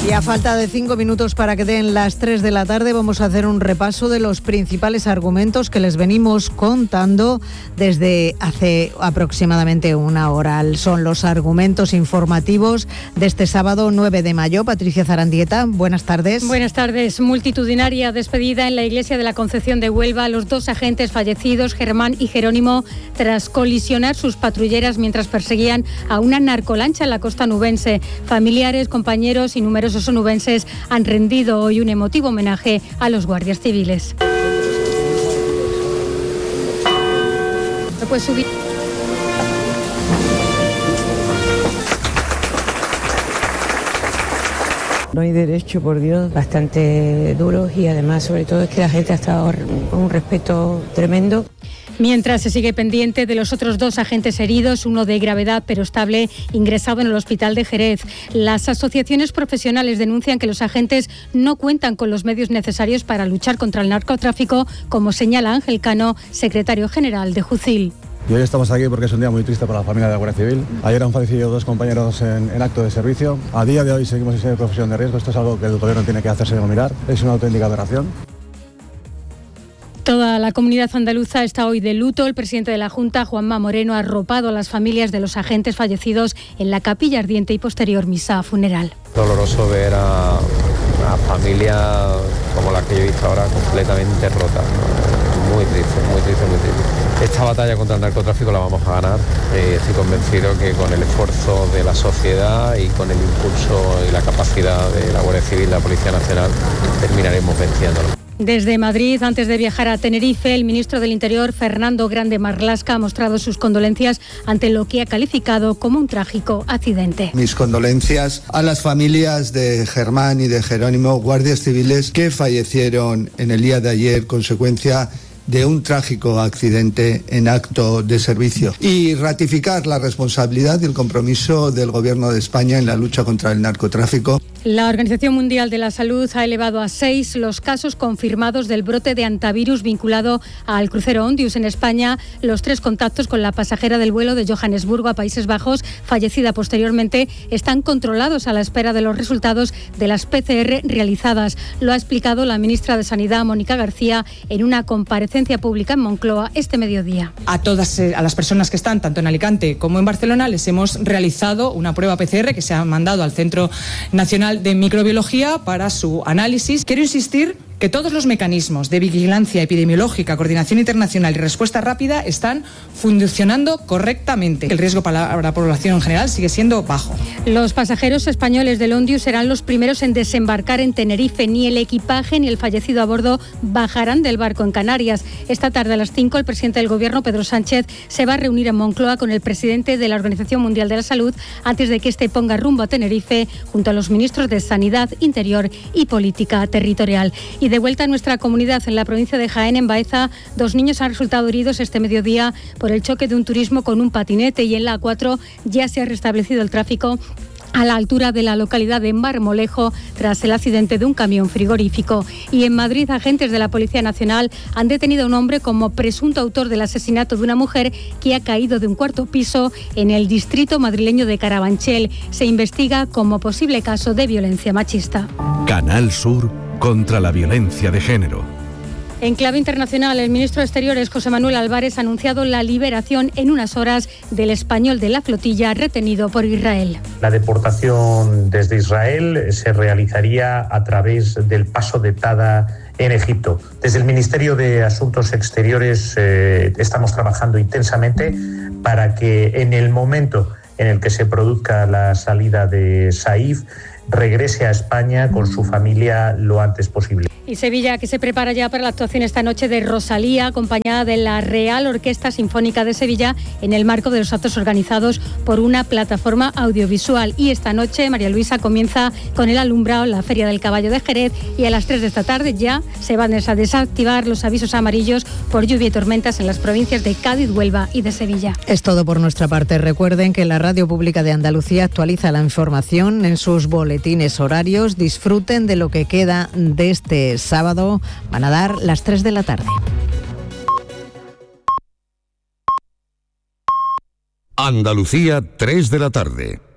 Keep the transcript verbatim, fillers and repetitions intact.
Y a falta de cinco minutos para que den las tres de la tarde, vamos a hacer un repaso de los principales argumentos que les venimos contando desde hace aproximadamente una hora. Son los argumentos informativos de este sábado nueve de mayo. Patricia Zarandieta, buenas tardes. Buenas tardes. Multitudinaria despedida en la iglesia de la Concepción de Huelva a los dos agentes fallecidos, Germán y Jerónimo, tras colisionar sus patrulleras mientras perseguían a una narcolancha en la costa nubense. Familiares, compañeros y numerosos Los onubenses han rendido hoy un emotivo homenaje a los guardias civiles. ¿Me puedes subir? No hay derecho, por Dios, bastante duros y además, sobre todo, es que la gente ha estado con un respeto tremendo. Mientras se sigue pendiente de los otros dos agentes heridos, uno de gravedad pero estable, ingresado en el hospital de Jerez. Las asociaciones profesionales denuncian que los agentes no cuentan con los medios necesarios para luchar contra el narcotráfico, como señala Ángel Cano, secretario general de Jucil. Y hoy estamos aquí porque es un día muy triste para la familia de la Guardia Civil. Ayer han fallecido dos compañeros en, en acto de servicio. A día de hoy seguimos en profesión de riesgo. Esto es algo que el gobierno tiene que hacerse mirar. Es una auténtica aberración. Toda la comunidad andaluza está hoy de luto. El presidente de la Junta, Juanma Moreno, ha arropado a las familias de los agentes fallecidos en la capilla ardiente y posterior misa funeral. Doloroso ver a una familia como la que yo he visto ahora completamente rota. Muy triste, muy triste, muy triste. Esta batalla contra el narcotráfico la vamos a ganar. Eh, estoy convencido que con el esfuerzo de la sociedad y con el impulso y la capacidad de la Guardia Civil y la Policía Nacional terminaremos venciéndolo. Desde Madrid, antes de viajar a Tenerife, el ministro del Interior, Fernando Grande Marlaska, ha mostrado sus condolencias ante lo que ha calificado como un trágico accidente. Mis condolencias a las familias de Germán y de Jerónimo, guardias civiles que fallecieron en el día de ayer consecuencia de un trágico accidente en acto de servicio, y ratificar la responsabilidad y el compromiso del Gobierno de España en la lucha contra el narcotráfico. La Organización Mundial de la Salud ha elevado a seis los casos confirmados del brote de hantavirus vinculado al crucero Ondius en España. Los tres contactos con la pasajera del vuelo de Johannesburgo a Países Bajos, fallecida posteriormente, están controlados a la espera de los resultados de las P C R realizadas. Lo ha explicado la ministra de Sanidad, Mónica García, en una comparecencia pública en Moncloa este mediodía. A todas a las personas que están tanto en Alicante como en Barcelona les hemos realizado una prueba P C R que se ha mandado al Centro Nacional de Microbiología para su análisis. Quiero insistir que todos los mecanismos de vigilancia epidemiológica, coordinación internacional y respuesta rápida están funcionando correctamente. El riesgo para la población en general sigue siendo bajo. Los pasajeros españoles del Ondius serán los primeros en desembarcar en Tenerife. Ni el equipaje ni el fallecido a bordo bajarán del barco en Canarias. Esta tarde a las cinco, el presidente del Gobierno, Pedro Sánchez, se va a reunir en Moncloa con el presidente de la Organización Mundial de la Salud antes de que este ponga rumbo a Tenerife junto a los ministros de Sanidad, Interior y Política Territorial. Y de vuelta a nuestra comunidad, en la provincia de Jaén, en Baeza, dos niños han resultado heridos este mediodía por el choque de un turismo con un patinete, y en la A cuatro ya se ha restablecido el tráfico a la altura de la localidad de Marmolejo tras el accidente de un camión frigorífico. Y en Madrid, agentes de la Policía Nacional han detenido a un hombre como presunto autor del asesinato de una mujer que ha caído de un cuarto piso en el distrito madrileño de Carabanchel. Se investiga como posible caso de violencia machista. Canal Sur contra la violencia de género. En clave internacional, el ministro de Exteriores, José Manuel Álvarez, ha anunciado la liberación en unas horas del español de la flotilla retenido por Israel. La deportación desde Israel se realizaría a través del paso de Tada en Egipto. Desde el Ministerio de Asuntos Exteriores eh, estamos trabajando intensamente para que en el momento en el que se produzca la salida de Saif, regrese a España con su familia lo antes posible. Y Sevilla, que se prepara ya para la actuación esta noche de Rosalía, acompañada de la Real Orquesta Sinfónica de Sevilla, en el marco de los actos organizados por una plataforma audiovisual. Y esta noche, María Luisa, comienza con el alumbrado la Feria del Caballo de Jerez, y a las tres de esta tarde ya se van a desactivar los avisos amarillos por lluvia y tormentas en las provincias de Cádiz, Huelva y de Sevilla. Es todo por nuestra parte. Recuerden que la Radio Pública de Andalucía actualiza la información en sus boletines horarios. Disfruten de lo que queda de este sábado. Van a dar las tres de la tarde. Andalucía, tres de la tarde.